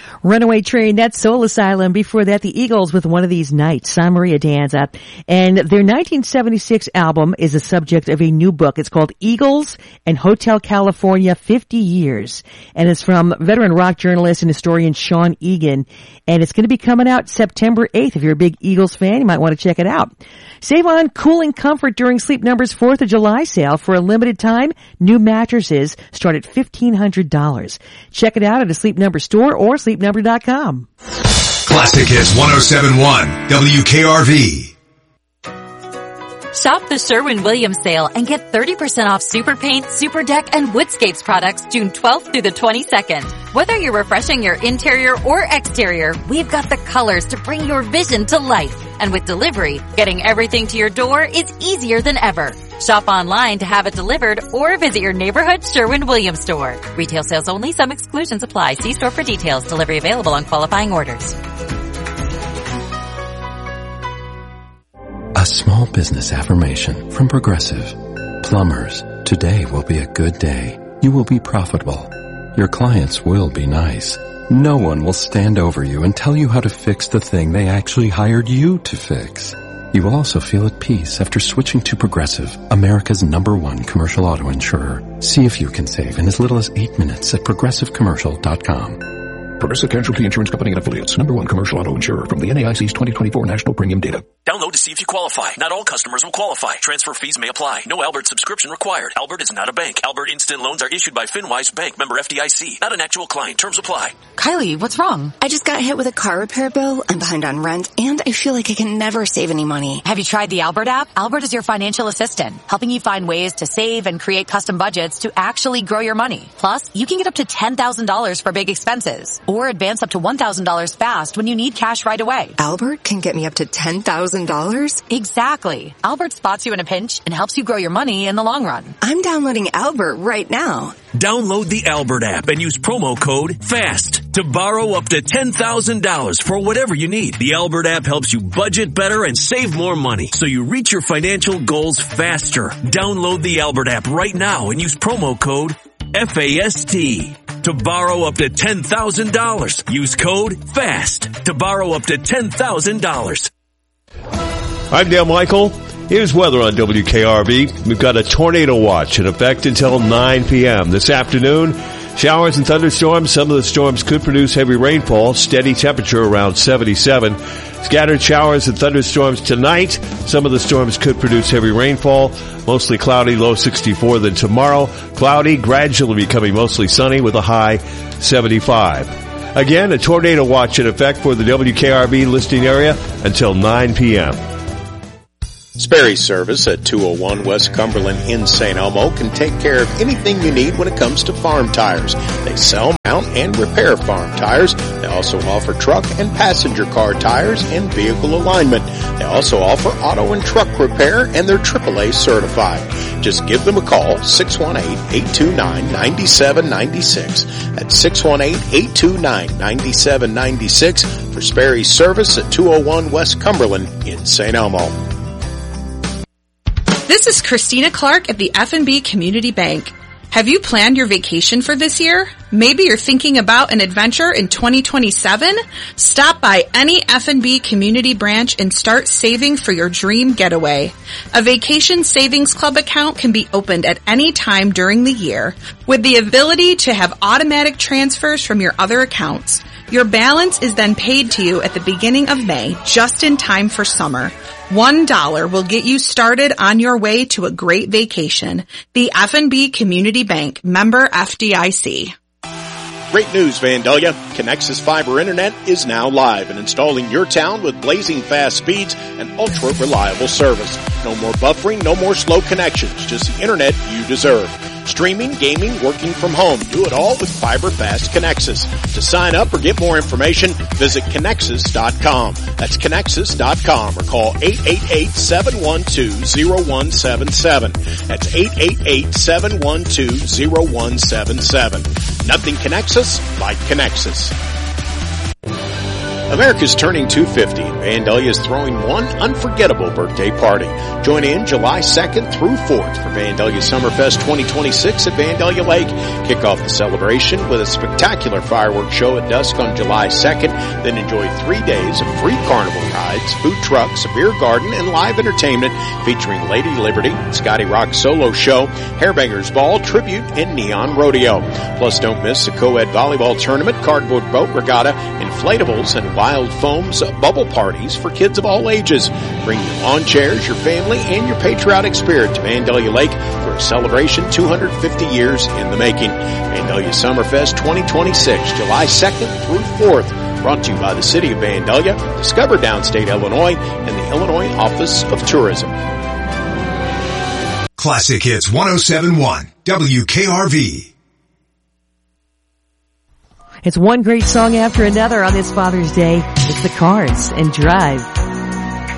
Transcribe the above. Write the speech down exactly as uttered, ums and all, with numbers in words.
Runaway Train, that's Soul Asylum. Before that, the Eagles with One of These Nights, San Maria Danza. And their nineteen seventy-six album is the subject of a new book. It's called Eagles and Hotel California, fifty years. And it's from veteran rock journalist and historian Sean Egan. And it's going to be coming out September eighth. If you're a big Eagles fan, you might want to check it out. Save on cooling comfort during Sleep Number's fourth of July sale. For a limited time, new mattresses start at fifteen hundred dollars. Check it out at a Sleep Number store or sleep number dot com. Classic Hits one oh seven point one W K R V. Shop the Sherwin-Williams sale and get thirty percent off Super Paint, Super Deck, and Woodscapes products June twelfth through the twenty-second. Whether you're refreshing your interior or exterior, we've got the colors to bring your vision to life. And with delivery, getting everything to your door is easier than ever. Shop online to have it delivered or visit your neighborhood Sherwin-Williams store. Retail sales only. Some exclusions apply. See store for details. Delivery available on qualifying orders. A small business affirmation from Progressive. Plumbers, today will be a good day. You will be profitable. Your clients will be nice. No one will stand over you and tell you how to fix the thing they actually hired you to fix. You will also feel at peace after switching to Progressive, America's number one commercial auto insurer. See if you can save in as little as eight minutes at progressive commercial dot com. Progressive Casualty Insurance Company and Affiliates. Number one commercial auto insurer from the N A I C's twenty twenty-four National Premium Data. Download to see if you qualify. Not all customers will qualify. Transfer fees may apply. No Albert subscription required. Albert is not a bank. Albert Instant Loans are issued by FinWise Bank, member F D I C. Not an actual client. Terms apply. Kylie, what's wrong? I just got hit with a car repair bill. I'm behind on rent, and I feel like I can never save any money. Have you tried the Albert app? Albert is your financial assistant, helping you find ways to save and create custom budgets to actually grow your money. Plus, you can get up to ten thousand dollars for big expenses, or advance up to one thousand dollars fast when you need cash right away. Albert can get me up to ten thousand dollars? Exactly. Albert spots you in a pinch and helps you grow your money in the long run. I'm downloading Albert right now. Download the Albert app and use promo code FAST to borrow up to ten thousand dollars for whatever you need. The Albert app helps you budget better and save more money so you reach your financial goals faster. Download the Albert app right now and use promo code F A S T to borrow up to ten thousand dollars. Use code FAST to borrow up to ten thousand dollars. I'm Dale Michael. Here's weather on W K R V. We've got a tornado watch in effect until nine p.m. This afternoon, showers and thunderstorms. Some of the storms could produce heavy rainfall. Steady temperature around seventy-seven. Scattered showers and thunderstorms tonight. Some of the storms could produce heavy rainfall. Mostly cloudy, low sixty-four. Then tomorrow, cloudy, gradually becoming mostly sunny with a high seventy-five. Again, a tornado watch in effect for the W K R V listing area until nine p.m. Sperry's service at two oh one West Cumberland in Saint Elmo can take care of anything you need when it comes to farm tires. They sell, mount, and repair farm tires. They also offer truck and passenger car tires and vehicle alignment. They also offer auto and truck repair, and they're triple A certified. Just give them a call, six one eight, eight two nine, nine seven nine six. That's six one eight, eight two nine, nine seven nine six for Sperry's service at two oh one West Cumberland in Saint Elmo. This is Christina Clark at the F and B Community Bank. Have you planned your vacation for this year? Maybe you're thinking about an adventure in twenty twenty-seven? Stop by any F and B community branch and start saving for your dream getaway. A vacation savings club account can be opened at any time during the year with the ability to have automatic transfers from your other accounts. Your balance is then paid to you at the beginning of May, just in time for summer. One dollar will get you started on your way to a great vacation. The F and B Community Bank, member F D I C. Great news, Vandalia. Connexus Fiber Internet is now live and installing your town with blazing fast speeds and ultra-reliable service. No more buffering, no more slow connections, just the internet you deserve. Streaming, gaming, working from home. Do it all with Fiber Fast Connexus. To sign up or get more information, visit Connexus dot com. That's Connexus dot com or call eight eight eight, seven one two, zero one seven seven. That's eight eight eight, seven one two, zero one seven seven. Nothing connects us like Connexus. America's turning two fifty. Vandalia is throwing one unforgettable birthday party. Join in July second through fourth for Vandalia Summerfest twenty twenty-six at Vandalia Lake. Kick off the celebration with a spectacular fireworks show at dusk on July second. Then enjoy three days of free carnival rides, food trucks, a beer garden, and live entertainment featuring Lady Liberty, Scotty Rock's solo show, Hairbangers Ball, Tribute, and Neon Rodeo. Plus, don't miss the co-ed volleyball tournament, cardboard boat regatta, inflatables, and Wild Foam's bubble parties for kids of all ages. Bring your lawn chairs, your family, and your patriotic spirit to Vandalia Lake for a celebration two hundred fifty years in the making. Vandalia Summerfest twenty twenty-six, July second through fourth. Brought to you by the City of Vandalia, Discover Downstate Illinois, and the Illinois Office of Tourism. Classic Hits one oh seven point one, W K R V. It's one great song after another on this Father's Day. It's the Cars and Drive.